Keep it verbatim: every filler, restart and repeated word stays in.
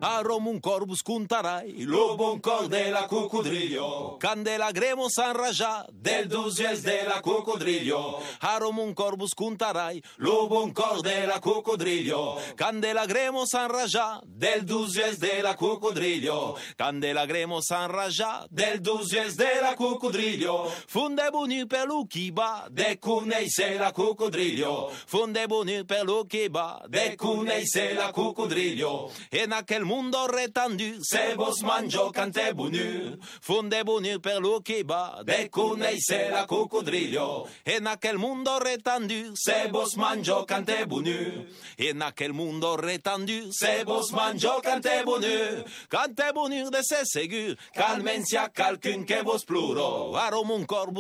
Arom un corbus cuntarai, lo bon cor de la cocodrillo. Candelagremo s'enraja del dusies de la cocodrillo. Arom un corbus cuntarai, lo bon cor de la cocodrillo. Candelagremo s'enraja del dusies de la cocodrillo. Candelagremo s'enraja del dusies de la cocodrillo. Funde bonu per lo chi va, de cuneisse la cocodrillo. Funde bonu per lo chi va, de cuneisse la cocodrillo. En aquel mundo retendu, se vos mangio cante bonu. Funde bonu per lo chi va, de cuneisse la cocodrillo. En aquel mundo retendu, se vos mangio cante bonu. En aquel mundo retendu, se vos mangio cante bonu. Cante bonu de se segur, calmencia calcun que vos pluro. Arom un corbus